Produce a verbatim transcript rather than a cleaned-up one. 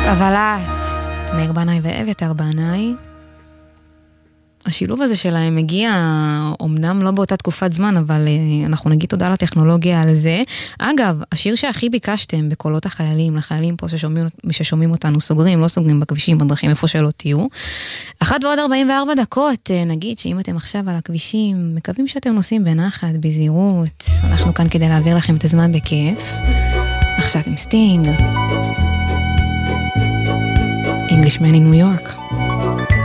אבל את, מאיר בנאי ואביתר בנאי, השילוב הזה שלהם מגיע, אומנם לא באותה תקופת זמן, אבל אנחנו נגיד תודה לטכנולוגיה על זה. אגב, השיר שהכי ביקשתם בקולות החיילים, לחיילים פה ששומעים, ששומעים אותנו, סוגרים, לא סוגרים בכבישים, בדרכים, איפה שלא תהיו. אחת ועוד ארבעים וארבע דקות, נגיד שאם אתם עכשיו על הכבישים, מקווים שאתם נוסעים בנחת, בזהירות. אנחנו כאן כדי להעביר לכם את הזמן בכיף. עכשיו עם סטינג. Englishman in New York.